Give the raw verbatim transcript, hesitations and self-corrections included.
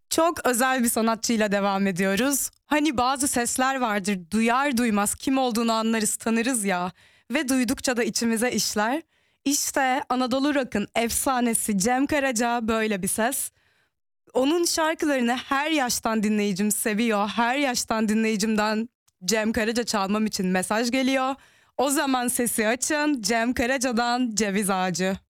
Çok özel bir sanatçıyla devam ediyoruz. Hani bazı sesler vardır, duyar duymaz kim olduğunu anlarız, tanırız ya ve duydukça da içimize işler. İşte Anadolu Rock'ın efsanesi Cem Karaca böyle bir ses. Onun şarkılarını her yaştan dinleyicim seviyor. Her yaştan dinleyicimden Cem Karaca çalmam için mesaj geliyor. O zaman sesi açın, Cem Karaca'dan Ceviz Ağacı.